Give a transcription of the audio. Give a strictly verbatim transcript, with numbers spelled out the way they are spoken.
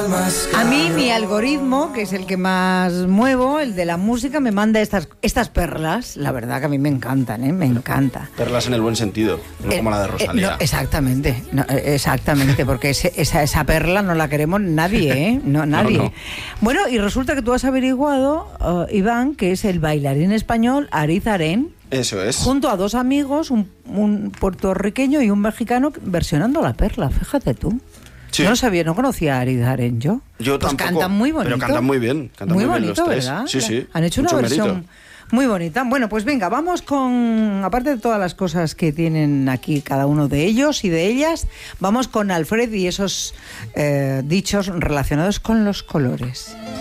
A mí mi algoritmo, que es el que más muevo, el de la música, me manda estas, estas perlas. La verdad que a mí me encantan, ¿eh? Me encanta. Perlas en el buen sentido, no Eh, como la de eh, Rosalía. no, exactamente, no, eh, exactamente, porque ese, esa, esa perla no la queremos nadie, ¿eh? No, nadie. No, no. Bueno, y resulta que tú has averiguado, uh, Iván, que es el bailarín español Ariz Arén, Eso es. junto a dos amigos, un, un puertorriqueño y un mexicano, versionando la perla, fíjate tú. Sí. Yo no sabía, no conocía a Ariz Arén yo. Yo pues tampoco, cantan muy bonito. pero cantan muy bien, cantan muy muy bien bonito, los tres. ¿verdad? Sí, sí, Han hecho una mucho versión mérito. muy bonita. Bueno, pues venga, vamos con, aparte de todas las cosas que tienen aquí cada uno de ellos y de ellas, vamos con Alfred y esos eh, dichos relacionados con los colores.